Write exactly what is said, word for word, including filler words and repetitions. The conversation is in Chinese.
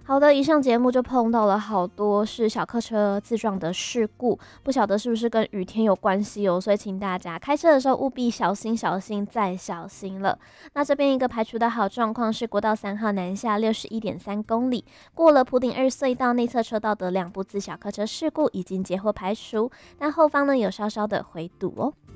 好的，以上节目就碰到了好多是小客车自撞的事故，不晓得是不是跟雨天有关系哦，所以请大家开车的时候务必小心、小心再小心了。那这边一个排除的好状况是国道三号南下六十一点三公里，过了埔顶二隧道内侧车道的两部自小客车事故已经截获排除，但后方呢有稍稍的回堵哦。